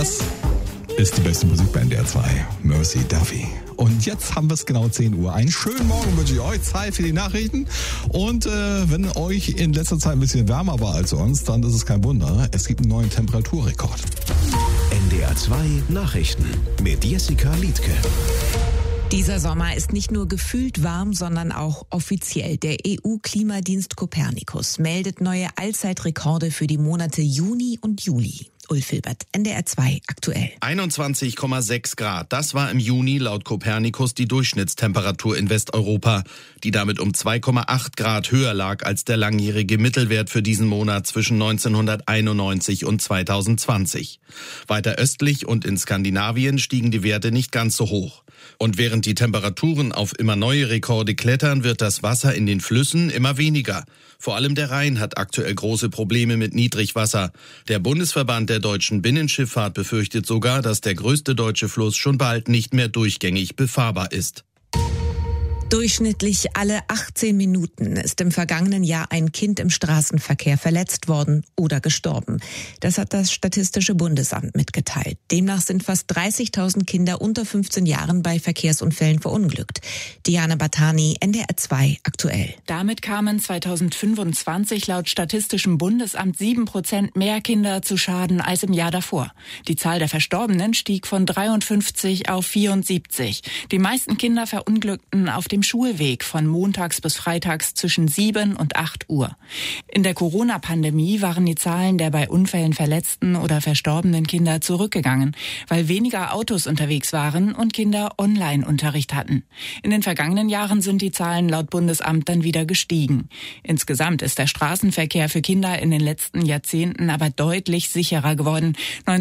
Das ist die beste Musik bei NDR 2, Mercy Duffy. Und jetzt haben wir es genau 10 Uhr. Einen schönen Morgen wünsche ich euch. Zeit für die Nachrichten. Und wenn euch in letzter Zeit ein bisschen wärmer war als uns, dann ist es kein Wunder. Es gibt einen neuen Temperaturrekord. NDR 2 Nachrichten mit Jessica Liedtke. Dieser Sommer ist nicht nur gefühlt warm, sondern auch offiziell. Der EU-Klimadienst Copernicus meldet neue Allzeitrekorde für die Monate Juni und Juli. Ulf Hilbert, NDR 2 aktuell. 21,6 Grad. Das war im Juni laut Copernicus die Durchschnittstemperatur in Westeuropa, die damit um 2,8 Grad höher lag als der langjährige Mittelwert für diesen Monat zwischen 1991 und 2020. Weiter östlich und in Skandinavien stiegen die Werte nicht ganz so hoch. Und während die Temperaturen auf immer neue Rekorde klettern, wird das Wasser in den Flüssen immer weniger. Vor allem der Rhein hat aktuell große Probleme mit Niedrigwasser. Der Bundesverband der deutschen Binnenschifffahrt befürchtet sogar, dass der größte deutsche Fluss schon bald nicht mehr durchgängig befahrbar ist. Durchschnittlich alle 18 Minuten ist im vergangenen Jahr ein Kind im Straßenverkehr verletzt worden oder gestorben. Das hat das Statistische Bundesamt mitgeteilt. Demnach sind fast 30.000 Kinder unter 15 Jahren bei Verkehrsunfällen verunglückt. Diana Batani, NDR 2 aktuell. Damit kamen 2025 laut Statistischem Bundesamt 7% mehr Kinder zu Schaden als im Jahr davor. Die Zahl der Verstorbenen stieg von 53 auf 74. Die meisten Kinder verunglückten auf dem Schulweg von montags bis freitags zwischen 7 und 8 Uhr. In der Corona-Pandemie waren die Zahlen der bei Unfällen verletzten oder verstorbenen Kinder zurückgegangen, weil weniger Autos unterwegs waren und Kinder Online-Unterricht hatten. In den vergangenen Jahren sind die Zahlen laut Bundesamt dann wieder gestiegen. Insgesamt ist der Straßenverkehr für Kinder in den letzten Jahrzehnten aber deutlich sicherer geworden.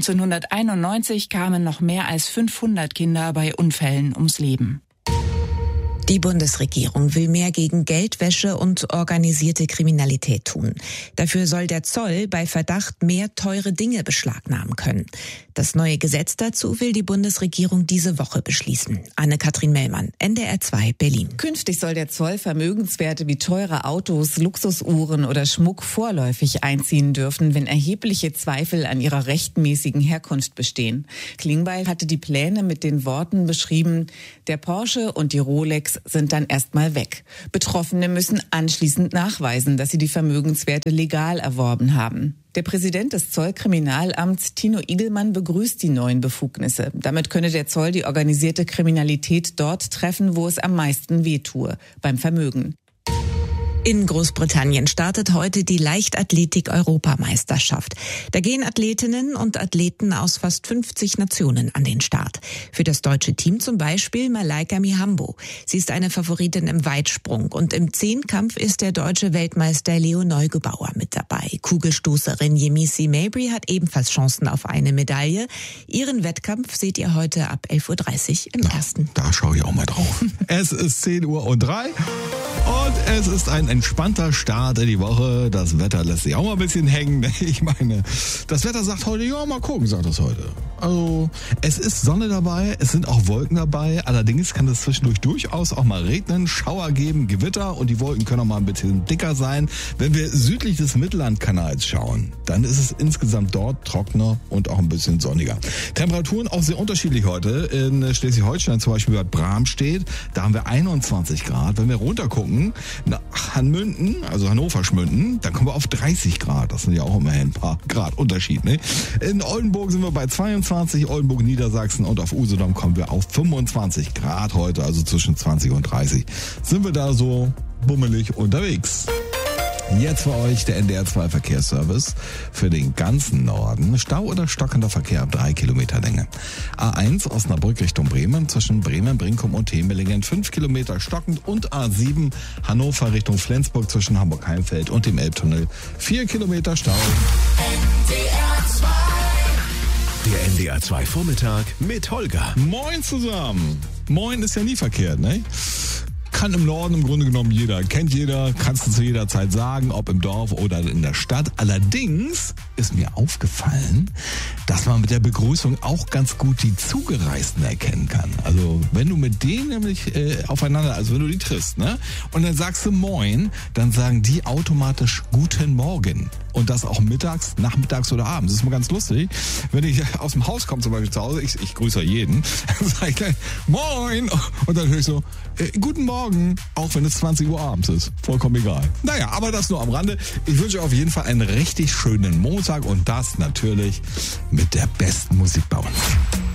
1991 kamen noch mehr als 500 Kinder bei Unfällen ums Leben. Die Bundesregierung will mehr gegen Geldwäsche und organisierte Kriminalität tun. Dafür soll der Zoll bei Verdacht mehr teure Dinge beschlagnahmen können. Das neue Gesetz dazu will die Bundesregierung diese Woche beschließen. Anne-Kathrin Mellmann, NDR 2 Berlin. Künftig soll der Zoll Vermögenswerte wie teure Autos, Luxusuhren oder Schmuck vorläufig einziehen dürfen, wenn erhebliche Zweifel an ihrer rechtmäßigen Herkunft bestehen. Klingbeil hatte die Pläne mit den Worten beschrieben: Der Porsche und die Rolex sind dann erstmal weg. Betroffene müssen anschließend nachweisen, dass sie die Vermögenswerte legal erworben haben. Der Präsident des Zollkriminalamts, Tino Igelmann, begrüßt die neuen Befugnisse. Damit könne der Zoll die organisierte Kriminalität dort treffen, wo es am meisten wehtue, beim Vermögen. In Großbritannien startet heute die Leichtathletik-Europameisterschaft. Da gehen Athletinnen und Athleten aus fast 50 Nationen an den Start. Für das deutsche Team zum Beispiel Malaika Mihambo. Sie ist eine Favoritin im Weitsprung und im Zehnkampf ist der deutsche Weltmeister Leo Neugebauer mit dabei. Kugelstoßerin Yemisi Mabry hat ebenfalls Chancen auf eine Medaille. Ihren Wettkampf seht ihr heute ab 11.30 Uhr im Ersten. Da schaue ich auch mal drauf. Es ist 10:03 Uhr und es ist ein entspannter Start in die Woche. Das Wetter lässt sich auch mal ein bisschen hängen. Ich meine, das Wetter sagt heute, ja, mal gucken, sagt das heute. Also, es ist Sonne dabei, es sind auch Wolken dabei. Allerdings kann es zwischendurch durchaus auch mal regnen, Schauer geben, Gewitter und die Wolken können auch mal ein bisschen dicker sein. Wenn wir südlich des Mittellandkanals schauen, dann ist es insgesamt dort trockener und auch ein bisschen sonniger. Temperaturen auch sehr unterschiedlich heute. In Schleswig-Holstein zum Beispiel bei Bramstedt, da haben wir 21 Grad. Wenn wir runtergucken, nach Hanmünden, also Hannover-Schmünden, dann kommen wir auf 30 Grad. Das sind ja auch immerhin ein paar Grad Unterschied. Ne? In Oldenburg sind wir bei 22, Oldenburg, Niedersachsen, und auf Usedom kommen wir auf 25 Grad heute, also zwischen 20 und 30. Sind wir da so bummelig unterwegs. Jetzt für euch der NDR 2 Verkehrsservice für den ganzen Norden. Stau oder stockender Verkehr ab 3 Kilometer Länge. A1 Osnabrück Richtung Bremen zwischen Bremen, Brinkum und Hemelingen 5 Kilometer stockend und A7 Hannover Richtung Flensburg zwischen Hamburg-Heimfeld und dem Elbtunnel 4 Kilometer Stau. Der NDR 2 Vormittag mit Holger. Moin zusammen. Moin ist ja nie verkehrt, ne? Kann im Norden im Grunde genommen jeder, kennt jeder, kannst du zu jeder Zeit sagen, ob im Dorf oder in der Stadt. Allerdings ist mir aufgefallen, dass man mit der Begrüßung auch ganz gut die Zugereisten erkennen kann. Also wenn du mit denen nämlich aufeinander, also wenn du die triffst, ne, und dann sagst du Moin, dann sagen die automatisch Guten Morgen. Und das auch mittags, nachmittags oder abends. Das ist mal ganz lustig. Wenn ich aus dem Haus komme, zum Beispiel zu Hause, ich grüße jeden, dann sage ich gleich, moin. Und dann höre ich so, guten Morgen, auch wenn es 20 Uhr abends ist. Vollkommen egal. Naja, aber das nur am Rande. Ich wünsche auf jeden Fall einen richtig schönen Montag und das natürlich mit der besten Musik bei uns.